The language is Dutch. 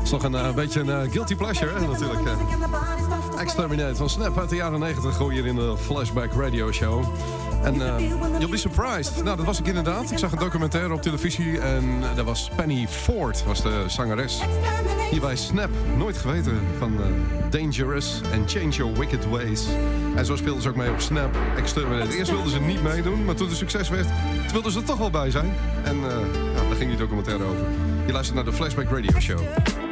is toch een beetje een guilty pleasure, hè, natuurlijk. Exterminate van Snap uit de jaren 90 hoor je hier in de Flashback Radio Show. En you'll be surprised. Nou, dat was ik inderdaad. Ik zag een documentaire op televisie en dat was Penny Ford, was de zangeres. Hier bij Snap, nooit geweten van Dangerous and Change Your Wicked Ways. En zo speelden ze ook mee op Snap Exterminate. Eerst wilden ze niet meedoen, maar toen het succes werd, toen wilden ze er toch wel bij zijn. En daar ging die documentaire over. Je luistert naar de Flashback Radio Show.